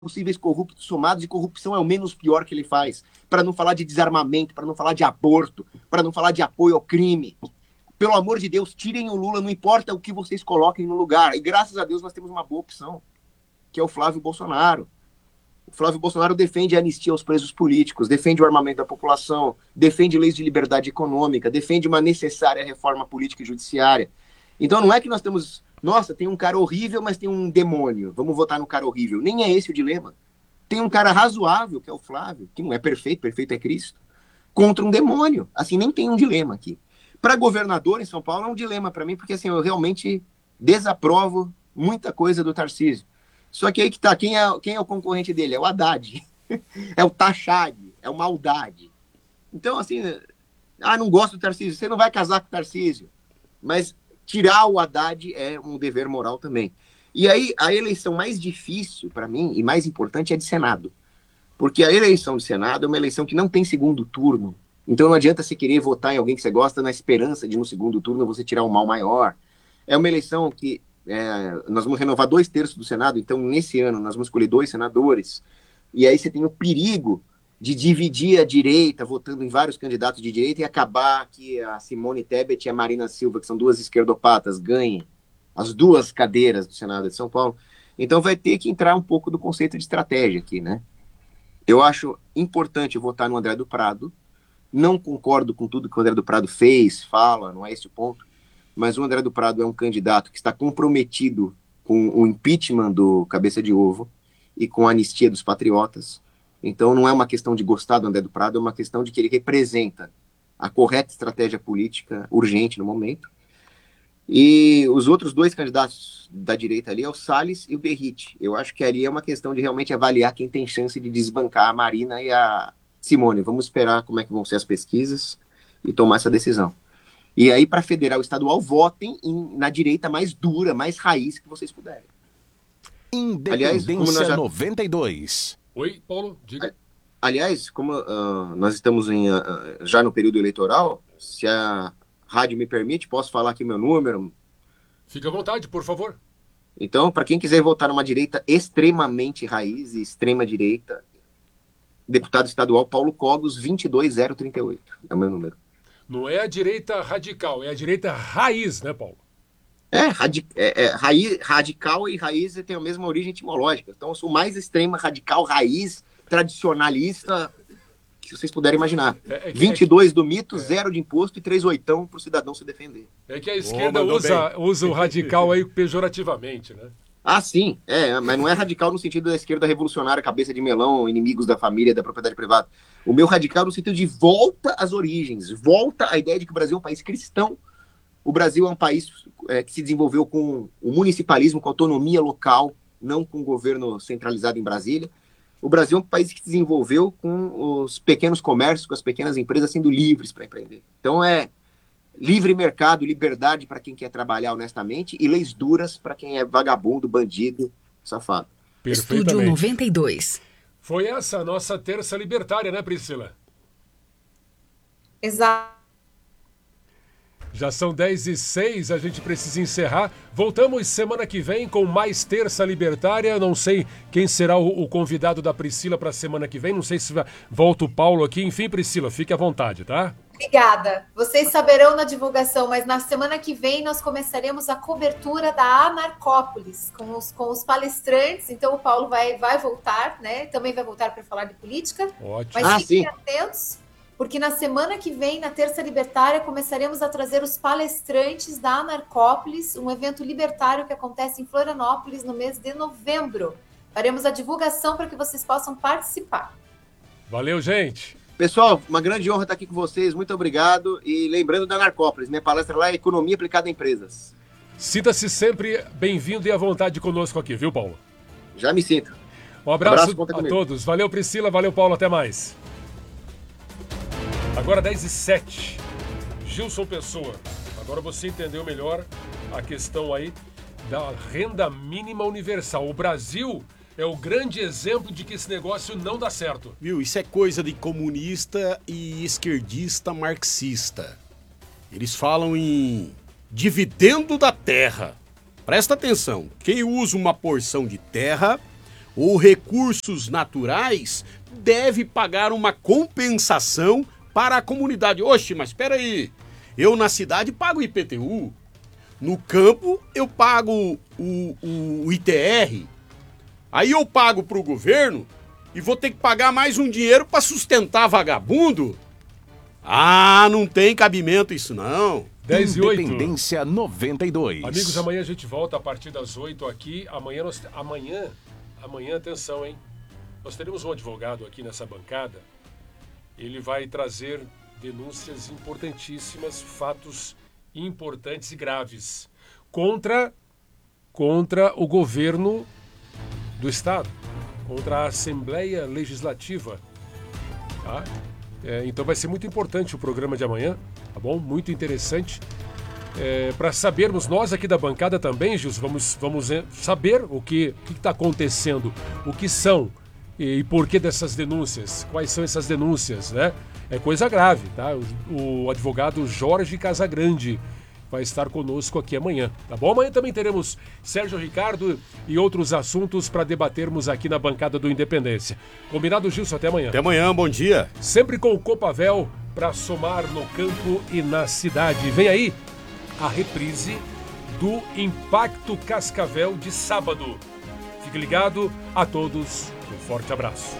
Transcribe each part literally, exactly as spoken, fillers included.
possíveis corruptos somados, e corrupção é o menos pior que ele faz. Para não falar de desarmamento, para não falar de aborto, para não falar de apoio ao crime. Pelo amor de Deus, tirem o Lula, não importa o que vocês coloquem no lugar. E graças a Deus nós temos uma boa opção, que é o Flávio Bolsonaro. O Flávio Bolsonaro defende a anistia aos presos políticos, defende o armamento da população, defende leis de liberdade econômica, defende uma necessária reforma política e judiciária. Então não é que nós temos, nossa, tem um cara horrível, mas tem um demônio, vamos votar no cara horrível. Nem é esse o dilema. Tem um cara razoável, que é o Flávio, que não é perfeito, perfeito é Cristo, contra um demônio. Assim, nem tem um dilema aqui. Para governador em São Paulo é um dilema para mim, porque assim, eu realmente desaprovo muita coisa do Tarcísio. Só que aí que tá, quem é, quem é o concorrente dele? É o Haddad, é o Taxag, é o Maldade. Então, assim, ah, não gosto do Tarcísio, você não vai casar com o Tarcísio. Mas tirar o Haddad é um dever moral também. E aí, a eleição mais difícil para mim, e mais importante, é de Senado. Porque a eleição de Senado é uma eleição que não tem segundo turno. Então não adianta você querer votar em alguém que você gosta na esperança de no segundo turno você tirar um mal maior. É uma eleição que É, nós vamos renovar dois terços do Senado, então nesse ano nós vamos escolher dois senadores, e aí você tem o perigo de dividir a direita, votando em vários candidatos de direita, e acabar que a Simone Tebet e a Marina Silva, que são duas esquerdopatas, ganhem as duas cadeiras do Senado de São Paulo. Então vai ter que entrar um pouco do conceito de estratégia aqui, né? Eu acho importante votar no André do Prado, não concordo com tudo que o André do Prado fez, fala, não é esse o ponto, mas o André do Prado é um candidato que está comprometido com o impeachment do Cabeça de Ovo e com a anistia dos patriotas. Então não é uma questão de gostar do André do Prado, é uma questão de que ele representa a correta estratégia política urgente no momento. E os outros dois candidatos da direita ali é o Salles e o Berritte. Eu acho que ali é uma questão de realmente avaliar quem tem chance de desbancar a Marina e a Simone. Vamos esperar como é que vão ser as pesquisas e tomar essa decisão. E aí, para federal e estadual, votem em, na direita mais dura, mais raiz que vocês puderem. Independência aliás, como nós já... noventa e dois. Oi, Paulo, diga. Aliás, como uh, nós estamos em, uh, já no período eleitoral, se a rádio me permite, posso falar aqui meu número? Fique à vontade, por favor. Então, para quem quiser votar numa direita extremamente raiz e extrema direita, deputado estadual Paulo Cogos, vinte e dois mil trinta e oito. É o meu número. Não é a direita radical, é a direita raiz, né, Paulo? É, radi é, é raiz, radical e raiz têm a mesma origem etimológica. Então, eu sou mais extrema, radical, raiz, tradicionalista, que vocês puderem imaginar. É, é que, vinte e dois é que, do mito, é. zero de imposto e três oitão para o cidadão se defender. É que a esquerda oh, usa, usa o radical aí pejorativamente, né? Ah, sim, é, mas não é radical no sentido da esquerda revolucionária, cabeça de melão, inimigos da família, da propriedade privada. O meu radical no sentido de volta às origens, volta à ideia de que o Brasil é um país cristão. O Brasil é um país é, que se desenvolveu com o municipalismo, com autonomia local, não com o governo centralizado em Brasília. O Brasil é um país que se desenvolveu com os pequenos comércios, com as pequenas empresas sendo livres para empreender. Então é livre mercado, liberdade para quem quer trabalhar honestamente e leis duras para quem é vagabundo, bandido, safado. Estúdio noventa e dois. Foi essa a nossa terça libertária, né, Priscila? Exato. Já são dez e seis, a gente precisa encerrar. Voltamos semana que vem com mais terça libertária. Não sei quem será o, o convidado da Priscila para a semana que vem. Não sei se vai, volta o Paulo aqui. Enfim, Priscila, fique à vontade, tá? Obrigada. Vocês saberão na divulgação, mas na semana que vem nós começaremos a cobertura da Anarcópolis com os, com os palestrantes. Então o Paulo vai, vai voltar, né? Também vai voltar para falar de política. Ótimo. Mas ah, fiquem sim. atentos, porque na semana que vem, na Terça Libertária, começaremos a trazer os palestrantes da Anarcópolis, um evento libertário que acontece em Florianópolis no mês de novembro. Faremos a divulgação para que vocês possam participar. Valeu, gente! Pessoal, uma grande honra estar aqui com vocês, muito obrigado. E lembrando da Anarcópolis, minha palestra lá é Economia Aplicada a Empresas. Sinta-se sempre bem-vindo e à vontade conosco aqui, viu, Paulo? Já me sinto. Um abraço, abraço a todos. Valeu, Priscila, valeu, Paulo, até mais. Agora dez e sete. Gilson Pessoa, agora você entendeu melhor a questão aí da renda mínima universal. O Brasil é o grande exemplo de que esse negócio não dá certo. Viu, isso é coisa de comunista e esquerdista marxista. Eles falam em dividendo da terra. Presta atenção, quem usa uma porção de terra ou recursos naturais, deve pagar uma compensação para a comunidade. Oxe, mas espera aí, eu na cidade pago I P T U, no campo eu pago o, o, o I T R, aí eu pago para o governo e vou ter que pagar mais um dinheiro para sustentar vagabundo? Ah, não tem cabimento isso não. dez e oito. Independência noventa e dois. Amigos, amanhã a gente volta a partir das oito aqui. Amanhã, nós, amanhã, amanhã, atenção, hein? Nós teremos um advogado aqui nessa bancada. Ele vai trazer denúncias importantíssimas, fatos importantes e graves contra, contra o governo do Estado, contra a Assembleia Legislativa. Tá? É, então vai ser muito importante o programa de amanhã, tá bom? Muito interessante. É, para sabermos, nós aqui da bancada também, Gils, vamos, vamos saber o que está acontecendo, o que são e, e por que dessas denúncias, quais são essas denúncias, né? É coisa grave, tá? O, o advogado Jorge Casagrande vai estar conosco aqui amanhã, tá bom? Amanhã também teremos Sérgio Ricardo e outros assuntos para debatermos aqui na bancada do Independência. Combinado, Gilson? Até amanhã. Até amanhã, bom dia. Sempre com o Copavel para somar no campo e na cidade. Vem aí a reprise do Impacto Cascavel de sábado. Fique ligado, a todos, um forte abraço.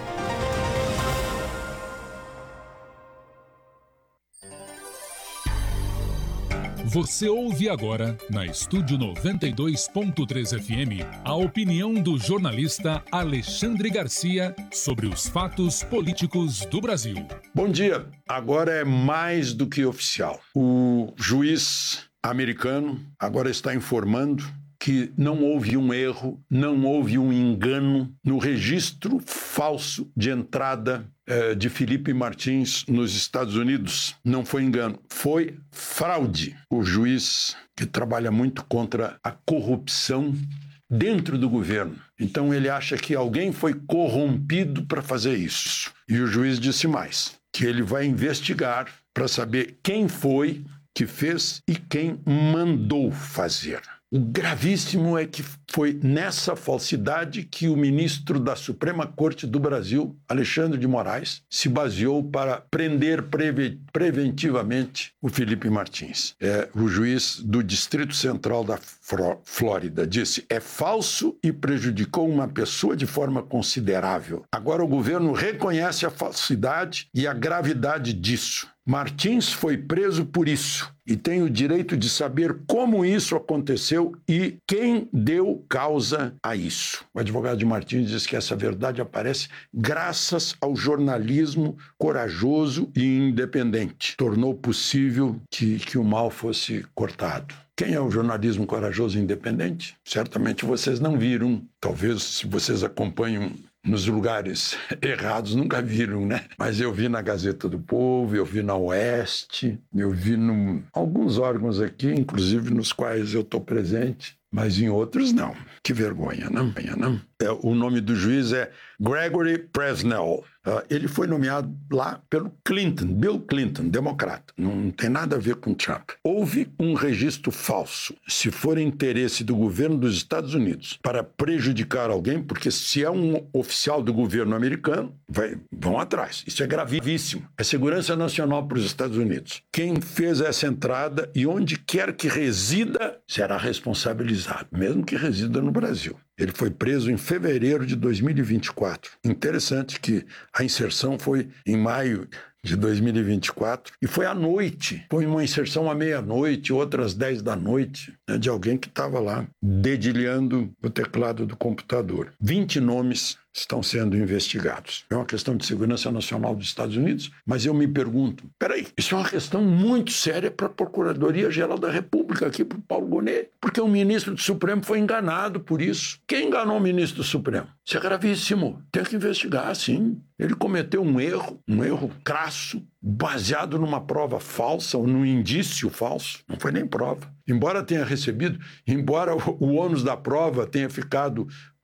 Você ouve agora, na Estúdio noventa e dois ponto três F M, a opinião do jornalista Alexandre Garcia sobre os fatos políticos do Brasil. Bom dia. Agora é mais do que oficial. O juiz americano agora está informando que não houve um erro, não houve um engano no registro falso de entrada eh, de Felipe Martins nos Estados Unidos. Não foi engano, foi fraude. O juiz que trabalha muito contra a corrupção dentro do governo. Então ele acha que alguém foi corrompido para fazer isso. E o juiz disse mais, que ele vai investigar para saber quem foi que fez e quem mandou fazer. O gravíssimo é que foi nessa falsidade que o ministro da Suprema Corte do Brasil, Alexandre de Moraes, se baseou para prender preve- preventivamente o Felipe Martins. É, o juiz do Distrito Central da Fro- Flórida disse: é falso e prejudicou uma pessoa de forma considerável. Agora o governo reconhece a falsidade e a gravidade disso. Martins foi preso por isso e tem o direito de saber como isso aconteceu e quem deu causa a isso. O advogado de Martins diz que essa verdade aparece graças ao jornalismo corajoso e independente. Tornou possível que, que o mal fosse cortado. Quem é o jornalismo corajoso e independente? Certamente vocês não viram. Talvez, se vocês acompanham nos lugares errados, nunca viram, né? Mas eu vi na Gazeta do Povo, eu vi na Oeste, eu vi em alguns órgãos aqui, inclusive nos quais eu estou presente, mas em outros não. Que vergonha, não? não? É, o nome do juiz é Gregory Presnell. Uh, ele foi nomeado lá pelo Clinton, Bill Clinton, democrata. Não tem nada a ver com Trump. Houve um registro falso. Se for interesse do governo dos Estados Unidos para prejudicar alguém, porque se é um oficial do governo americano, vai, vão atrás. Isso é gravíssimo. É segurança nacional para os Estados Unidos. Quem fez essa entrada e onde quer que resida será responsabilizado, mesmo que resida no Brasil. Ele foi preso em fevereiro de dois mil e vinte e quatro. Interessante que a inserção foi em maio de dois mil e vinte e quatro e foi à noite. Foi uma inserção à meia-noite, outras dez da noite, né, de alguém que estava lá dedilhando o teclado do computador. vinte nomes estão sendo investigados. É uma questão de segurança nacional dos Estados Unidos, mas eu me pergunto, peraí, isso é uma questão muito séria para a Procuradoria-Geral da República, aqui para o Paulo Gonet, porque o ministro do Supremo foi enganado por isso. Quem enganou o ministro do Supremo? Isso é gravíssimo. Tem que investigar, sim. Ele cometeu um erro, um erro crasso, baseado numa prova falsa ou num indício falso. Não foi nem prova. Embora tenha recebido, embora o, o ônus da prova tenha ficado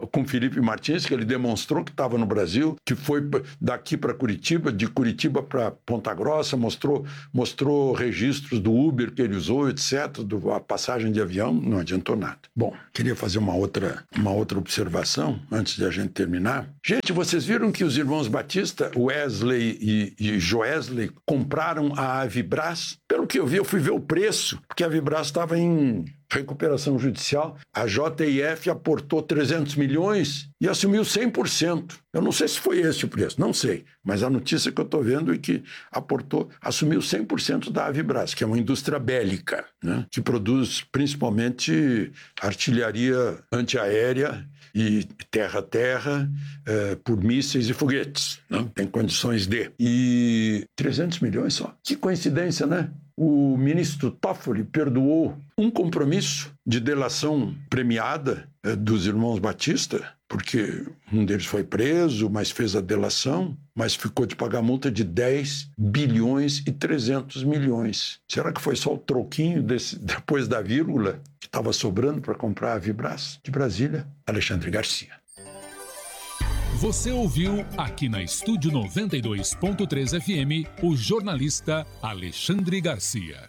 com Felipe Martins, que ele demonstrou que estava no Brasil, que foi daqui para Curitiba, de Curitiba para Ponta Grossa, mostrou, mostrou registros do Uber que ele usou, etcétera, do, a passagem de avião, não adiantou nada. Bom, queria fazer uma outra, uma outra observação antes de a gente terminar. Gente, vocês viram que os irmãos Batista, Wesley e, e Joesley, compraram a Avibras? Pelo que eu vi, eu fui ver o preço, porque a Avibras estava em recuperação judicial. A J I F aportou trezentos milhões e assumiu cem por cento. Eu não sei se foi esse o preço, não sei. Mas a notícia que eu estou vendo é que aportou, assumiu cem por cento da Avibras, que é uma indústria bélica, né, que produz principalmente artilharia antiaérea e terra-terra eh, por mísseis e foguetes. Né? Tem condições de. E trezentos milhões só. Que coincidência, né? O ministro Toffoli perdoou um compromisso de delação premiada eh, dos irmãos Batista, porque um deles foi preso, mas fez a delação, mas ficou de pagar multa de dez bilhões e trezentos milhões. Será que foi só o troquinho desse, depois da vírgula que estava sobrando para comprar a Avibras? De Brasília, Alexandre Garcia. Você ouviu aqui na Estúdio noventa e dois ponto três F M o jornalista Alexandre Garcia.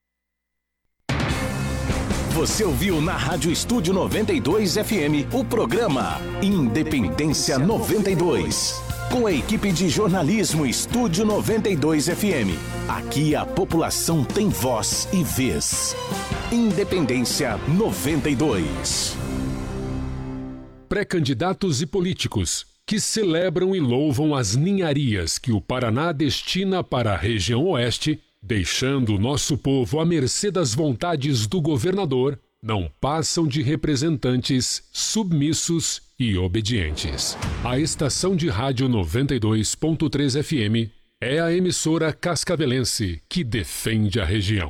Você ouviu na Rádio Estúdio noventa e dois F M o programa Independência noventa e dois. Com a equipe de jornalismo Estúdio noventa e dois F M. Aqui a população tem voz e vez. Independência noventa e dois. Pré-candidatos e políticos que celebram e louvam as ninharias que o Paraná destina para a região oeste, deixando o nosso povo à mercê das vontades do governador, não passam de representantes submissos e obedientes. A estação de rádio noventa e dois ponto três F M é a emissora cascavelense que defende a região.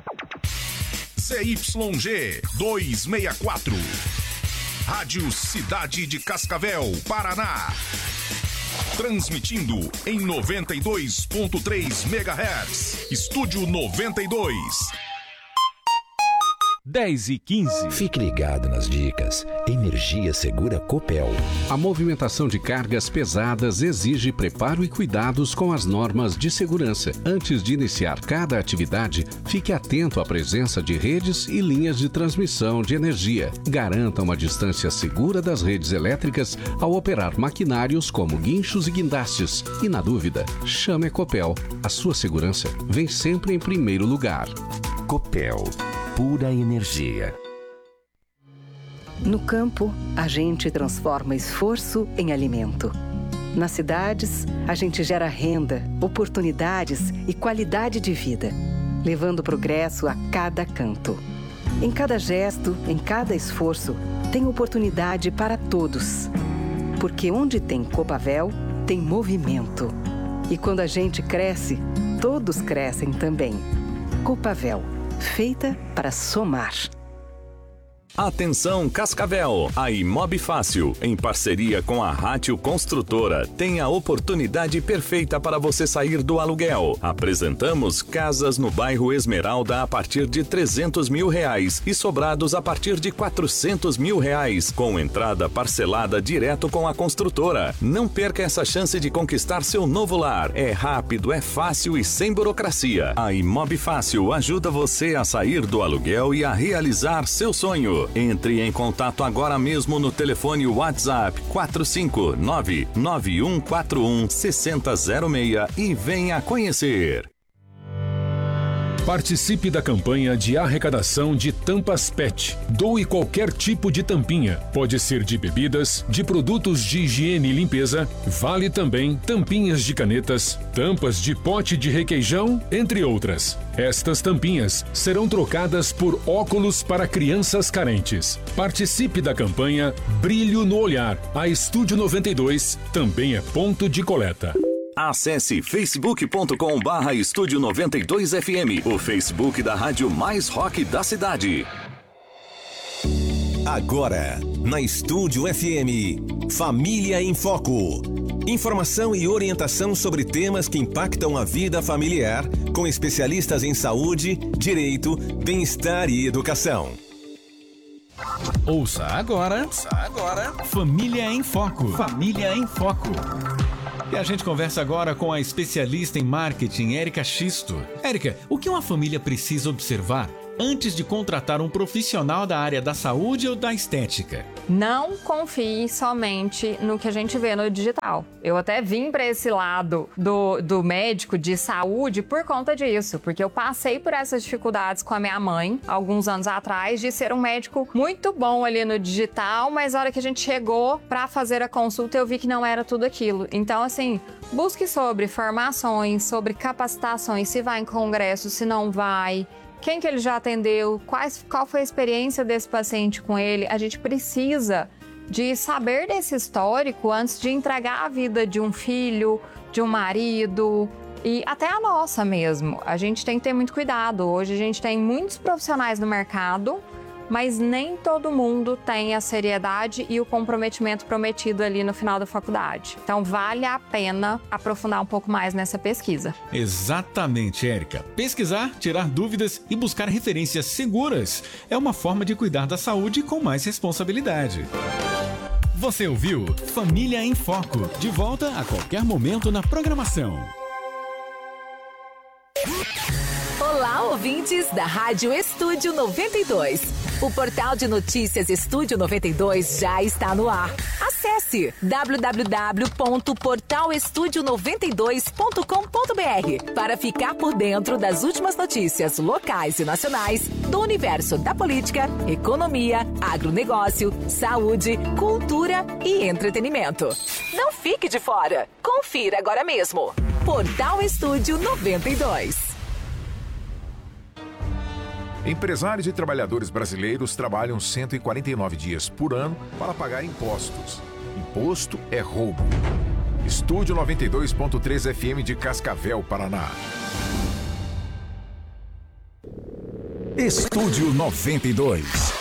C Y G duzentos e sessenta e quatro. Rádio Cidade de Cascavel, Paraná. Transmitindo em noventa e dois ponto três megahertz. Estúdio noventa e dois. dez e quinze. Fique ligado nas dicas. Energia segura Copel. A movimentação de cargas pesadas exige preparo e cuidados com as normas de segurança. Antes de iniciar cada atividade, fique atento à presença de redes e linhas de transmissão de energia. Garanta uma distância segura das redes elétricas ao operar maquinários como guinchos e guindastes. E na dúvida, chame a Copel. A sua segurança vem sempre em primeiro lugar. Copel. Pura energia. No campo, a gente transforma esforço em alimento. Nas cidades, a gente gera renda, oportunidades e qualidade de vida, levando progresso a cada canto. Em cada gesto, em cada esforço, tem oportunidade para todos. Porque onde tem Copavel, tem movimento. E quando a gente cresce, todos crescem também. Copavel. Feita para somar. Atenção Cascavel, a Imob Fácil, em parceria com a Rátio Construtora, tem a oportunidade perfeita para você sair do aluguel. Apresentamos casas no bairro Esmeralda a partir de trezentos mil reais e sobrados a partir de quatrocentos mil reais, com entrada parcelada direto com a construtora. Não perca essa chance de conquistar seu novo lar. É rápido, é fácil e sem burocracia. A Imob Fácil ajuda você a sair do aluguel e a realizar seu sonho. Entre em contato agora mesmo no telefone WhatsApp quatro cinco nove, nove um quatro um, seis zero zero seis e venha conhecer. Participe da campanha de arrecadação de tampas P E T. Doe qualquer tipo de tampinha. Pode ser de bebidas, de produtos de higiene e limpeza. Vale também tampinhas de canetas, tampas de pote de requeijão, entre outras. Estas tampinhas serão trocadas por óculos para crianças carentes. Participe da campanha Brilho no Olhar. A Estúdio noventa e dois também é ponto de coleta. Acesse facebook ponto com barra Estúdio noventa e dois F M, o Facebook da rádio mais rock da cidade. Agora, na Estúdio F M, Família em Foco. Informação e orientação sobre temas que impactam a vida familiar, com especialistas em saúde, direito, bem-estar e educação. Ouça agora. Ouça agora. Família em Foco. Família em Foco. E a gente conversa agora com a especialista em marketing, Érica Xisto. Érica, o que uma família precisa observar antes de contratar um profissional da área da saúde ou da estética? Não confie somente no que a gente vê no digital. Eu até vim para esse lado do, do médico de saúde por conta disso, porque eu passei por essas dificuldades com a minha mãe, alguns anos atrás, de ser um médico muito bom ali no digital, mas na hora que a gente chegou para fazer a consulta, eu vi que não era tudo aquilo. Então, assim, busque sobre formações, sobre capacitações, se vai em congresso, se não vai, quem que ele já atendeu, quais, qual foi a experiência desse paciente com ele. A gente precisa de saber desse histórico antes de entregar a vida de um filho, de um marido e até a nossa mesmo. A gente tem que ter muito cuidado. Hoje a gente tem muitos profissionais no mercado, mas nem todo mundo tem a seriedade e o comprometimento prometido ali no final da faculdade. Então vale a pena aprofundar um pouco mais nessa pesquisa. Exatamente, Érica. Pesquisar, tirar dúvidas e buscar referências seguras é uma forma de cuidar da saúde com mais responsabilidade. Você ouviu Família em Foco, de volta a qualquer momento na programação. Olá, ouvintes da Rádio Estúdio noventa e dois. O portal de notícias Estúdio noventa e dois já está no ar. Acesse w w w ponto portal estúdio noventa e dois ponto com ponto b r para ficar por dentro das últimas notícias locais e nacionais do universo da política, economia, agronegócio, saúde, cultura e entretenimento. Não fique de fora. Confira agora mesmo. Portal Estúdio noventa e dois. Empresários e trabalhadores brasileiros trabalham cento e quarenta e nove dias por ano para pagar impostos. Imposto é roubo. Estúdio noventa e dois ponto três F M de Cascavel, Paraná. Estúdio noventa e dois.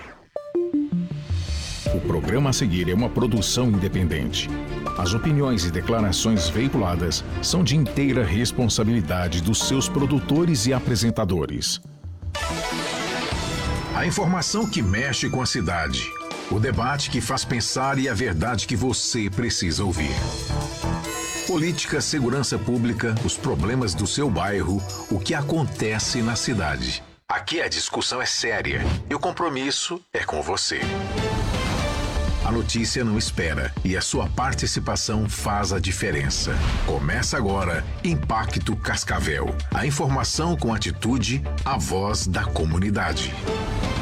O programa a seguir é uma produção independente. As opiniões e declarações veiculadas são de inteira responsabilidade dos seus produtores e apresentadores. A informação que mexe com a cidade, o debate que faz pensar e a verdade que você precisa ouvir. Política, segurança pública, os problemas do seu bairro, o que acontece na cidade. Aqui a discussão é séria e o compromisso é com você. A notícia não espera e a sua participação faz a diferença. Começa agora Impacto Cascavel. A informação com atitude, a voz da comunidade.